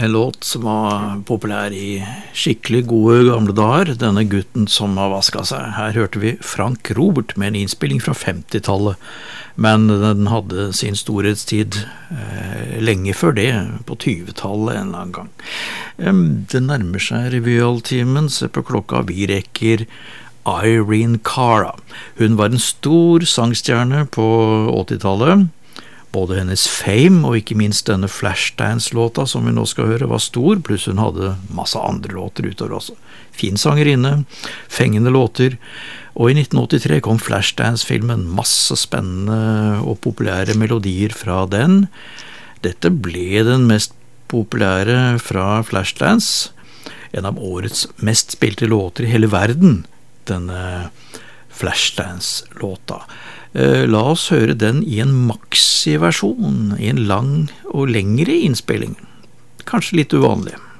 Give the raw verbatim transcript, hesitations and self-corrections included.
En låt som var populær i skikkelig gode gamle dager, denne gutten som har vasket seg. Her hørte vi Frank Robert med en innspilling fra femtitallet, men den hadde sin storhetstid eh, lenge før det, på tjuetallet en eller annen gang. Eh, det nærmer seg revyaltimen, se på klokka, vi rekker Irene Cara. Hun var en stor sangstjerne på åttitallet. Både hennes Fame og ikke minst denne Flashdance-låta som vi nå skal høre var stor, pluss hun hadde masse andre låter utover også. Fin sangerinne, fengende låter, og i nitten åttitre kom Flashdance-filmen, masse spennende og populære melodier fra den. Dette ble den mest populære fra Flashdance, en av årets mest spilte låter i hele verden, denne Flashdance-låta. La oss høre den i en maxi-versjon, i en lang og lengre innspilling. Kanskje litt uvanlig.